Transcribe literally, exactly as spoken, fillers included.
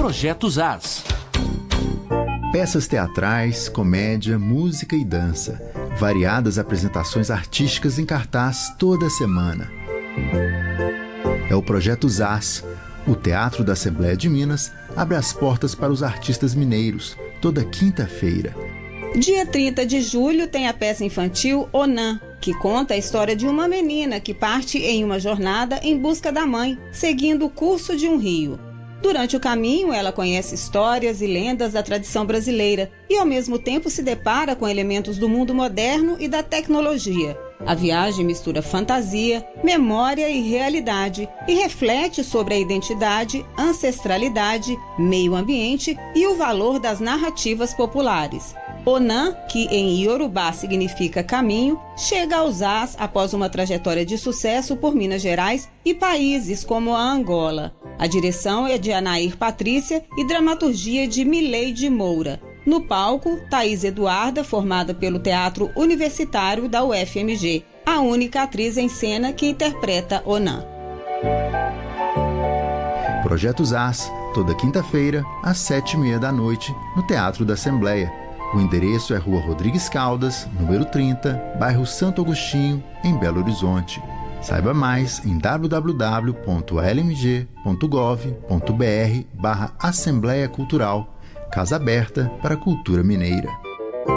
Projetos As. Peças teatrais, comédia, música e dança. Variadas apresentações artísticas em cartaz toda semana. É o Projetos As. O Teatro da Assembleia de Minas abre as portas para os artistas mineiros, toda quinta-feira. Dia trinta de julho tem a peça infantil Onã, que conta a história de uma menina que parte em uma jornada em busca da mãe, seguindo o curso de um rio. Durante o caminho, ela conhece histórias e lendas da tradição brasileira e, ao mesmo tempo, se depara com elementos do mundo moderno e da tecnologia. A viagem mistura fantasia, memória e realidade e reflete sobre a identidade, ancestralidade, meio ambiente e o valor das narrativas populares. Onã, que em Iorubá significa caminho, chega aos As após uma trajetória de sucesso por Minas Gerais e países como a Angola. A direção é de Anair Patrícia e dramaturgia de Mileide Moura. No palco, Thaís Eduarda, formada pelo Teatro Universitário da U F M G, a única atriz em cena que interpreta Onã. Projetos As, toda quinta-feira, às sete e meia da noite, no Teatro da Assembleia. O endereço é Rua Rodrigues Caldas, número trinta, bairro Santo Agostinho, em Belo Horizonte. Saiba mais em w w w ponto l m g ponto gov ponto b r barra Assembleia Cultural, Casa Aberta para a Cultura Mineira.